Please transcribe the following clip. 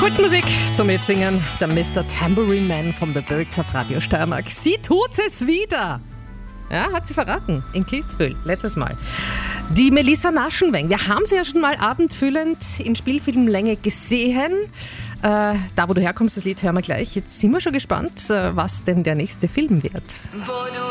Kultmusik zum Mitsingen, der Mr. Tambourine Man von The Birds auf Radio Steiermark. Sie tut es wieder. Ja, hat sie verraten, in Kitzbühel, letztes Mal. Die Melissa Naschenweng, wir haben sie ja schon mal abendfüllend in Spielfilmlänge gesehen. Da, wo du herkommst, das Lied hören wir gleich. Jetzt sind wir schon gespannt, was denn der nächste Film wird.